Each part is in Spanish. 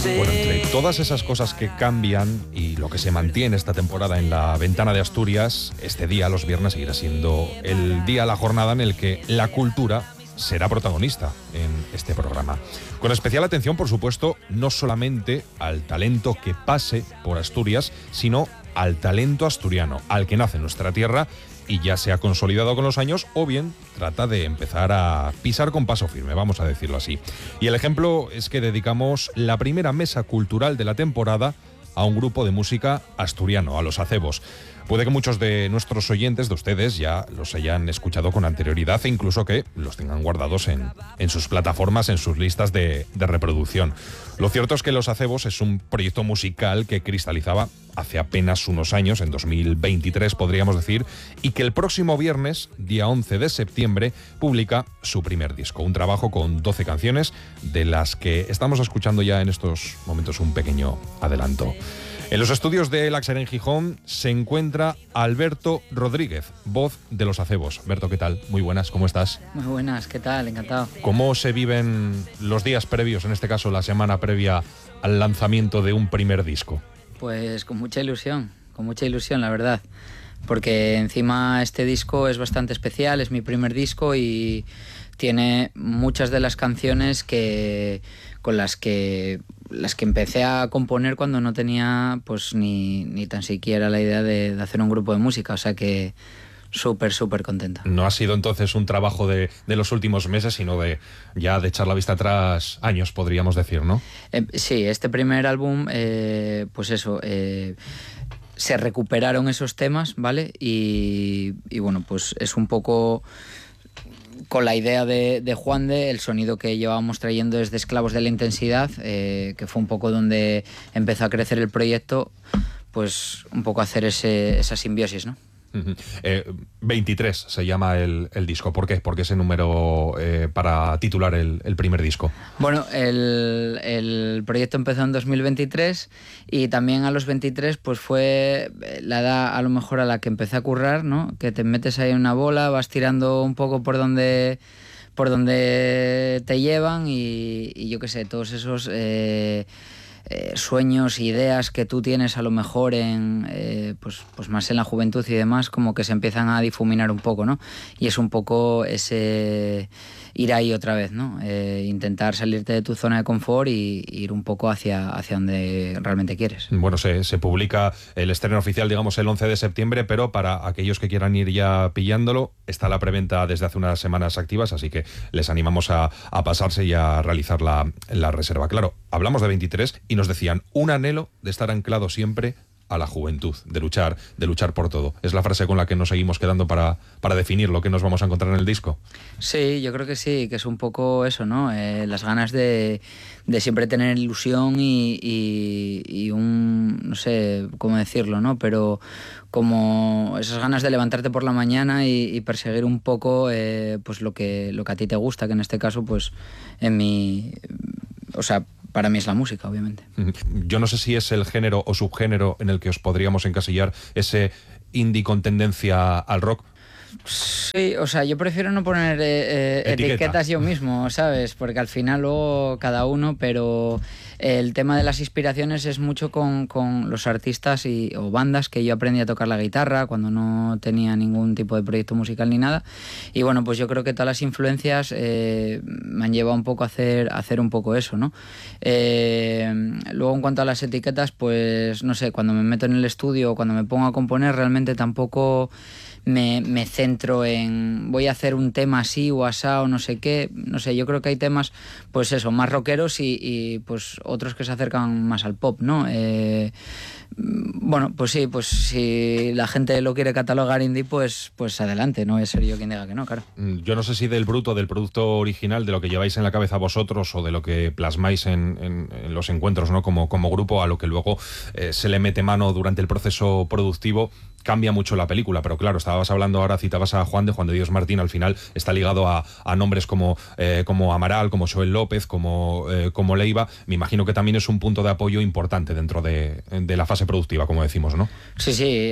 Bueno, entre todas esas cosas que cambian y lo que se mantiene esta temporada en la Ventana de Asturias, este día, los viernes, seguirá siendo el día, la jornada en el que la cultura será protagonista en este programa. Con especial atención, por supuesto, no solamente al talento que pase por Asturias, sino al talento asturiano, al que nace en nuestra tierra y ya se ha consolidado con los años, o bien trata de empezar a pisar con paso firme, vamos a decirlo así. Y el ejemplo es que dedicamos la primera mesa cultural de la temporada a un grupo de música asturiano, a los Acebos. Puede que muchos de nuestros oyentes, de ustedes, ya los hayan escuchado con anterioridad e incluso que los tengan guardados en sus plataformas, en sus listas de reproducción. Lo cierto es que Los Acebos es un proyecto musical que cristalizaba hace apenas unos años, en 2023 podríamos decir, y que el próximo viernes, día 11 de septiembre, publica su primer disco. Un trabajo con 12 canciones, de las que estamos escuchando ya en estos momentos un pequeño adelanto. En los estudios de Laxer en Gijón se encuentra Alberto Rodríguez, voz de Los Acebos. Alberto, ¿qué tal? Muy buenas, ¿cómo estás? Muy buenas, ¿qué tal? Encantado. ¿Cómo se viven los días previos, en este caso la semana previa al lanzamiento de un primer disco? Pues con mucha ilusión, la verdad. Porque encima este disco es bastante especial, es mi primer disco y tiene muchas de las canciones con las que empecé a componer cuando no tenía pues ni tan siquiera la idea de hacer un grupo de música, o sea que súper contenta. No ha sido entonces un trabajo de los últimos meses, sino de echar la vista atrás años, podríamos decir, ¿no? Sí, este primer álbum, pues eso, se recuperaron esos temas, ¿vale? Y bueno, pues es un poco con la idea de Juan de, el sonido que llevábamos trayendo desde Esclavos de la Intensidad, que fue un poco donde empezó a crecer el proyecto, pues un poco hacer esa simbiosis, ¿no? 23 se llama el disco. ¿Por qué? ¿Por qué ese número para titular el primer disco? Bueno, el proyecto empezó en 2023 y también a los 23 pues fue la edad a lo mejor a la que empecé a currar, ¿no? Que te metes ahí en una bola, vas tirando un poco por donde te llevan y yo qué sé, todos esos sueños, ideas que tú tienes a lo mejor pues más en la juventud y demás, como que se empiezan a difuminar un poco, ¿no? Y es un poco ese ir ahí otra vez, ¿no? Intentar salirte de tu zona de confort y ir un poco hacia donde realmente quieres. Bueno, se publica el estreno oficial, digamos, el 11 de septiembre, pero para aquellos que quieran ir ya pillándolo, está la preventa desde hace unas semanas activas, así que les animamos a pasarse y a realizar la reserva. Claro, hablamos de 23 y nos decían un anhelo de estar anclado siempre a la juventud, de luchar por todo. Es la frase con la que nos seguimos quedando para definir lo que nos vamos a encontrar en el disco. Sí, yo creo que sí, que es un poco eso, ¿no? Las ganas de siempre tener ilusión y un, no sé cómo decirlo, ¿no? Pero como esas ganas de levantarte por la mañana y perseguir un poco pues lo que a ti te gusta, que en este caso pues para mí es la música, obviamente. Yo no sé si es el género o subgénero en el que os podríamos encasillar, ese indie con tendencia al rock. Sí, o sea, yo prefiero no poner etiquetas yo mismo, ¿sabes? Porque al final luego cada uno, pero el tema de las inspiraciones es mucho con los artistas o bandas que yo aprendí a tocar la guitarra cuando no tenía ningún tipo de proyecto musical ni nada. Y bueno, pues yo creo que todas las influencias me han llevado un poco a hacer un poco eso, ¿no? Luego en cuanto a las etiquetas, pues no sé, cuando me meto en el estudio o cuando me pongo a componer, realmente tampoco me centro en voy a hacer un tema así o asá o no sé qué, no sé, yo creo que hay temas pues eso, más rockeros y pues otros que se acercan más al pop, ¿no? Bueno, pues sí, pues si la gente lo quiere catalogar indie, pues adelante, no voy a ser yo quien diga que no, claro. Yo no sé si del producto original, de lo que lleváis en la cabeza vosotros o de lo que plasmáis en los encuentros, ¿no? Como grupo, a lo que luego se le mete mano durante el proceso productivo, cambia mucho la película, pero claro, estabas hablando ahora, citabas a Juan de Dios Martín, al final está ligado a nombres como Amaral, como Joel López, como Leiva. Me imagino que también es un punto de apoyo importante dentro de la fase productiva, como decimos, ¿no? Sí,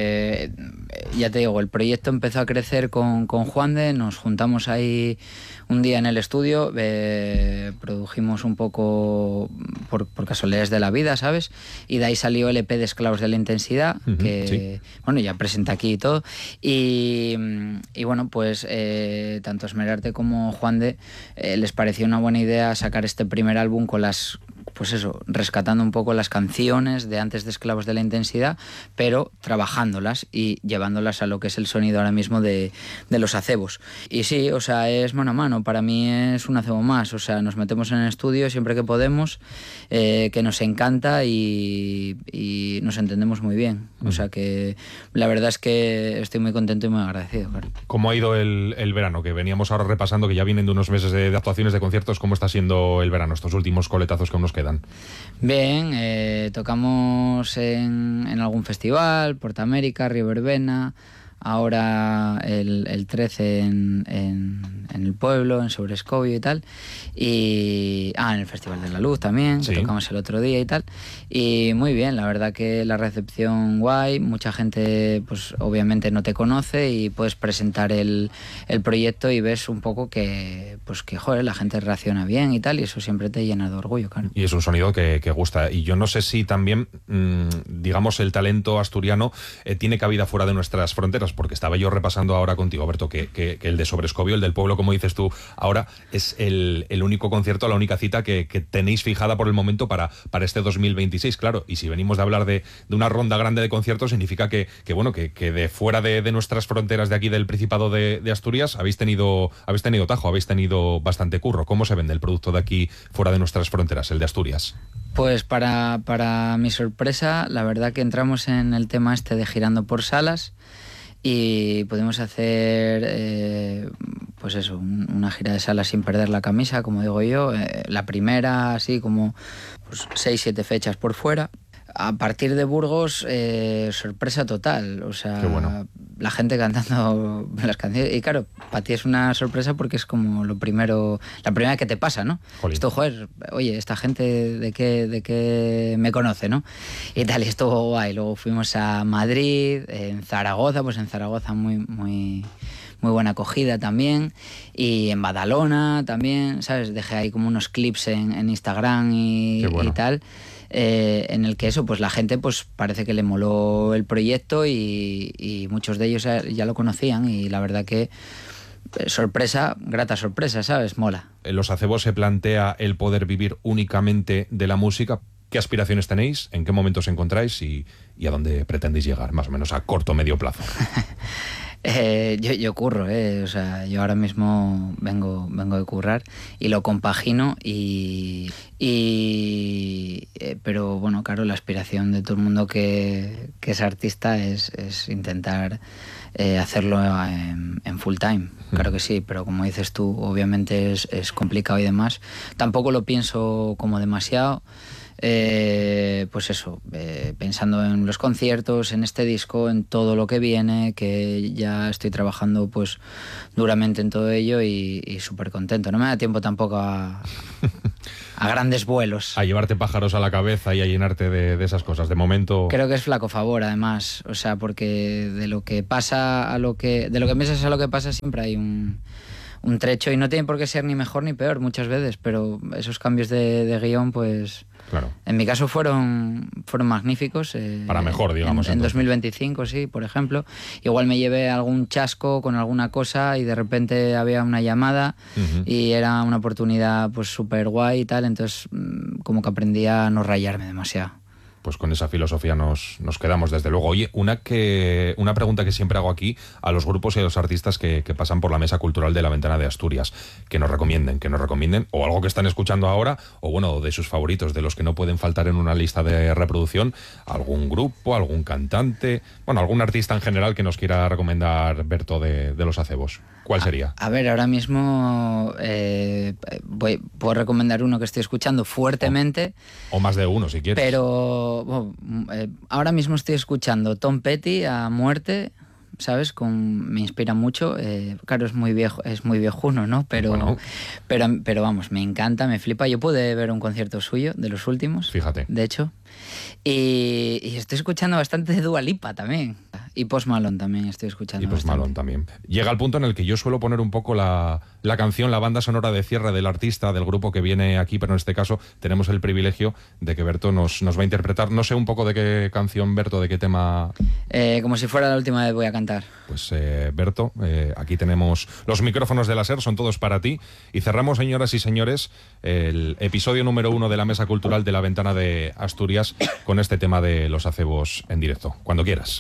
ya te digo, el proyecto empezó a crecer con Juan de, nos juntamos ahí un día en el estudio, produjimos un poco por casualidades de la vida, ¿sabes? Y de ahí salió el EP de Esclavos de la Intensidad, que, bueno, ya presenta aquí y todo. Y bueno, pues tanto Esmerarte como Juan de les pareció una buena idea sacar este primer álbum con las... pues eso, rescatando un poco las canciones de antes de Esclavos de la Intensidad, pero trabajándolas y llevándolas a lo que es el sonido ahora mismo de los acebos. Y sí, o sea, es mano a mano, para mí es un acebo más, o sea, nos metemos en el estudio siempre que podemos, que nos encanta y nos entendemos muy bien. O sea que la verdad es que estoy muy contento y muy agradecido, claro. ¿Cómo ha ido el verano? Que veníamos ahora repasando, que ya vienen de unos meses de actuaciones, de conciertos. ¿Cómo está siendo el verano, estos últimos coletazos que aún nos quedan? Bien, tocamos en algún festival, Porta América, Río Verbena, ahora el 13 en el pueblo, en Sobrescobio y tal, y en el Festival de la Luz también, que tocamos el otro día y tal, y muy bien, la verdad que la recepción guay, mucha gente pues obviamente no te conoce y puedes presentar el proyecto y ves un poco que joder, la gente reacciona bien y tal, y eso siempre te llena de orgullo, claro. Y es un sonido que gusta, y yo no sé si también digamos el talento asturiano tiene cabida fuera de nuestras fronteras, porque estaba yo repasando ahora contigo, Berto, que el de Sobrescobio, el del pueblo, como dices tú, ahora es el único concierto, la única cita que tenéis fijada por el momento para este 2026, claro. Y si venimos de hablar de una ronda grande de conciertos, significa que de fuera de nuestras fronteras de aquí del Principado de Asturias habéis tenido tajo, habéis tenido bastante curro. ¿Cómo se vende el producto de aquí fuera de nuestras fronteras, el de Asturias? Pues para mi sorpresa, la verdad que entramos en el tema este de girando por salas y pudimos hacer pues eso, una gira de salas sin perder la camisa, como digo yo, la primera así como pues 6-7 fechas por fuera. A partir de Burgos, sorpresa total, o sea, qué bueno. La gente cantando las canciones, y claro, para ti es una sorpresa porque es como la primera que te pasa, ¿no? Jolín. Esto, joder, oye, esta gente de qué me conoce, ¿no? Y tal, y estuvo guay. Luego fuimos a Madrid, en Zaragoza, pues en Zaragoza muy buena acogida también, y en Badalona también, ¿sabes? Dejé ahí como unos clips en Instagram y tal. En el que eso, pues la gente pues parece que le moló el proyecto y muchos de ellos ya lo conocían, y la verdad que sorpresa, grata sorpresa, ¿sabes? Mola. En los acebos se plantea el poder vivir únicamente de la música. ¿Qué aspiraciones tenéis? ¿En qué momento os encontráis? ¿Y a dónde pretendéis llegar, más o menos a corto o medio plazo? Yo curro, o sea, yo ahora mismo vengo de currar y lo compagino pero bueno, claro, la aspiración de todo el mundo que es artista es intentar hacerlo en full time, claro que sí, pero como dices tú, obviamente es complicado y demás. Tampoco lo pienso como demasiado. Pues eso, pensando en los conciertos, en este disco, en todo lo que viene, que ya estoy trabajando pues duramente en todo ello y súper contento. No me da tiempo tampoco a grandes vuelos. A llevarte pájaros a la cabeza y a llenarte de esas cosas. De momento... Creo que es flaco favor, además. O sea, porque de lo que pasa a lo que... De lo que piensas a lo que pasa siempre hay un trecho, y no tiene por qué ser ni mejor ni peor muchas veces, pero esos cambios de guión, pues... Claro. En mi caso fueron magníficos. Para mejor, digamos. En 2025, sí, por ejemplo. Igual me llevé algún chasco con alguna cosa y de repente había una llamada y era una oportunidad pues súper guay y tal, entonces como que aprendí a no rayarme demasiado. Pues con esa filosofía nos quedamos, desde luego. Oye, una pregunta que siempre hago aquí a los grupos y a los artistas que pasan por la mesa cultural de la Ventana de Asturias, que nos recomienden, o algo que están escuchando ahora, o bueno, de sus favoritos, de los que no pueden faltar en una lista de reproducción, algún grupo, algún cantante, bueno, algún artista en general que nos quiera recomendar, Berto, de los acebos. ¿Cuál sería? A ver, ahora mismo puedo recomendar uno que estoy escuchando fuertemente. O más de uno, si quieres. Pero pero ahora mismo estoy escuchando Tom Petty a muerte, ¿sabes? Me inspira mucho. Claro, es muy viejuno, ¿no? Pero vamos, me encanta, me flipa. Yo pude ver un concierto suyo, de los últimos. Fíjate. De hecho. Y estoy escuchando bastante de Dua Lipa también. Y Post Malone también estoy escuchando. Y Post Malone también. Llega el punto en el que yo suelo poner un poco la canción, la banda sonora de cierre del artista, del grupo que viene aquí, pero en este caso tenemos el privilegio de que Berto nos va a interpretar. No sé un poco de qué canción, Berto, de qué tema. Como si fuera la última vez voy a cantar. Pues Berto, aquí tenemos los micrófonos de la SER, son todos para ti. Y cerramos, señoras y señores, el episodio número 1 de la Mesa Cultural de la Ventana de Asturias con este tema de los acebos en directo. Cuando quieras.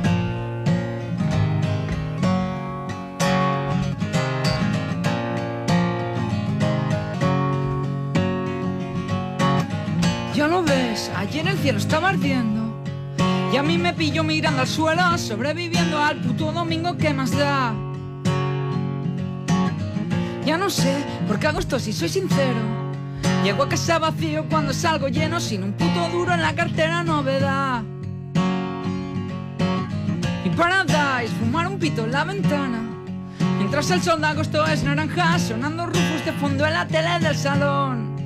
Ya lo ves, ayer el cielo estaba ardiendo y a mí me pilló mirando al suelo, sobreviviendo al puto domingo, ¿qué más da? Ya no sé por qué hago esto si soy sincero. Llego a casa vacío cuando salgo lleno, sin un puto duro en la cartera, novedad. Y Paradise, fumar un pito en la ventana, mientras el sol de agosto es naranja, sonando Rufus de fondo en la tele del salón.